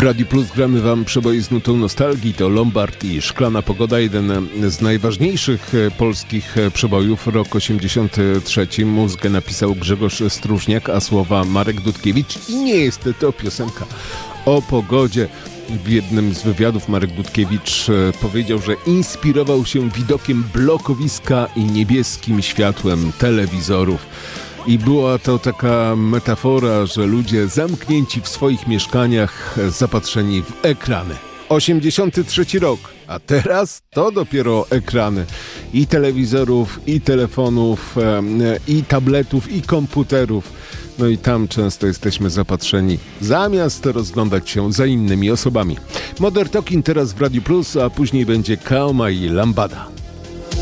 Radiu Plus gramy wam przeboje z nutą nostalgii. To Lombard i Szklana Pogoda, jeden z najważniejszych polskich przebojów. Rok 83. Muzykę napisał Grzegorz Stróżniak, a słowa Marek Dudkiewicz. I nie jest to piosenka o pogodzie. W jednym z wywiadów Marek Dudkiewicz powiedział, że inspirował się widokiem blokowiska i niebieskim światłem telewizorów. I była to taka metafora, że ludzie zamknięci w swoich mieszkaniach, zapatrzeni w ekrany. 83 rok, a teraz to dopiero ekrany i telewizorów, i telefonów, i tabletów, i komputerów. No i tam często jesteśmy zapatrzeni, zamiast rozglądać się za innymi osobami. Modern Talking teraz w Radiu Plus, a później będzie Kaoma i Lambada.